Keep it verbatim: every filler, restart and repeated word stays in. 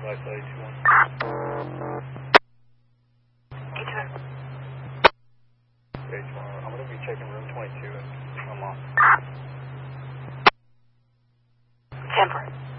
Life eighty-one. eighty-one. eighty-one. I'm going to be checking room twenty-two. I'm on. Temper.